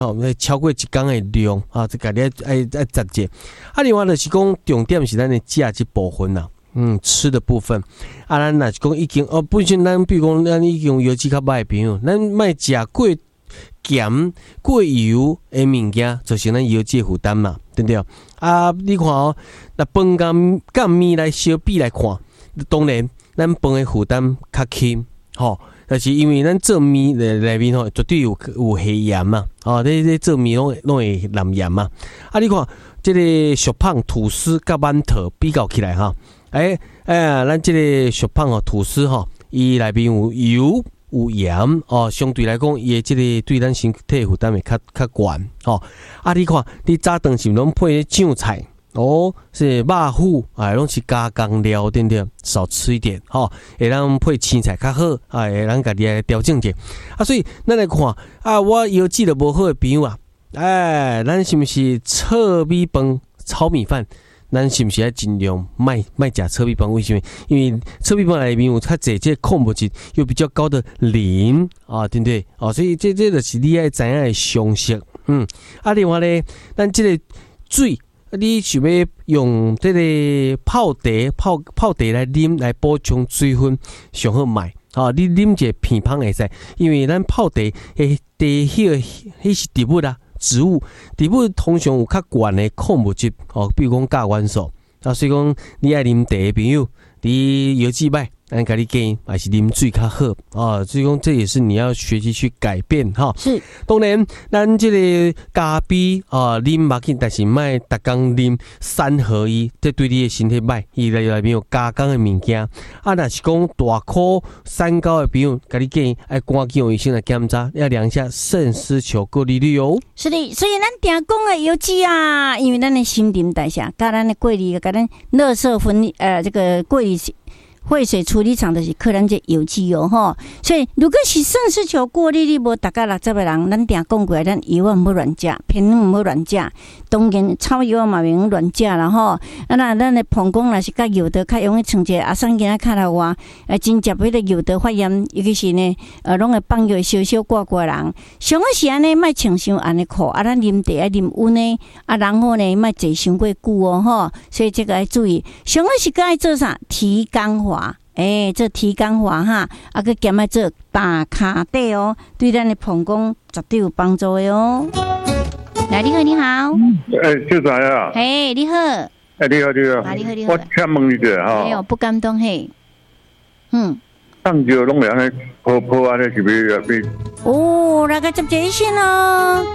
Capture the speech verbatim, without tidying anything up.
哦，超过一天的量啊，这个你爱爱爱节制。啊，另外就是讲重点是咱的食这部分啦。嗯，吃的部分，啊，咱若是讲已经哦，本身咱比如讲咱已经有油脂较歹的朋友，咱莫食过咸、过油的物件，造成咱油脂的负担嘛，对不对？啊，你看哦，那饭跟跟面来相比来看，当然咱饭的负担较轻，吼、哦。但是因为咱做面内内面吼，绝对有有下盐嘛，哦，这这做面拢拢会淋盐嘛。啊，你看这个小胖吐司甲馒头比较起来哈。哎哎，咱这个小胖哦，吐司吼，伊内面有油有盐哦，相对来讲，伊的这个对咱身体负担会较较悬哦。啊，你看，你早顿是拢配酱菜哦，是肉腐啊，拢是加工料，对不对？少吃一点吼，会让配青菜较好啊，会让家己来调整者啊。所以咱来看啊，我油脂都无好的朋友啊，哎，咱是不是糙米饭、炒米饭？咱是不是要尽量卖卖食糙米饭？为什么？因为糙米饭里面有较侪这矿物质，有比较高的磷啊，对不对？哦，所以这这就是你要知影的常识。嗯，啊，另外咧，咱这个水，你想要用这个泡茶、泡泡茶来啉来补充水分，上好买。哦，你啉一个片芳会使，因为咱泡茶诶，茶迄个迄是植物啦。植物植物通常有较悬的矿物质哦，比如讲钾元素啊，所以讲你爱啉茶的朋友，你油脂歹，咱甲你建议还是啉水较好啊。所以讲这也是你要学习去改变哈。是，当然咱这个咖啡啊，啉无紧，但是莫逐工啉三合一，这对你的身体歹，伊内内面有加工的物件。啊，若是讲大颗三高的朋友，甲你建议爱赶紧用医生来检查，要量一下肾丝球过滤率哦。 是的，所以咱定讲的油脂啊，因为咱的新陈代谢，甲咱的过滤，甲咱垃圾分呃这个过滤废水处理厂就是可能这油脂油吼，所以如果是肾丝球过滤率无达到六十个人，咱定讲过，咱油啊唔好乱食，偏唔好乱食。当然炒油啊嘛袂用乱食啦吼。啊那咱的膀胱若是甲油得较容易成一个阿桑囡仔卡来话，呃真接迄个油得发炎，尤其是呢呃拢会放药烧烧挂挂人。上好是安尼，莫穿伤安尼裤，啊咱啉茶啊啉温呢，啊然后呢莫坐伤过久哦吼，所以这个要注意。上好是该做啥提肛法。诶，这提肛法哈，啊，佮兼爱做打卡底哦，对咱的膀胱绝对有帮助的哦。来，你好，你好。 诶，小仔啊。 嘿，你好。 诶，你好，你好。 啊，你好，你好。 我请问你一下哈。 哎呦，不敢当嘿。嗯。 放酒拢会安尼泡泡安尼是要要？ 哦，那个接一线哦。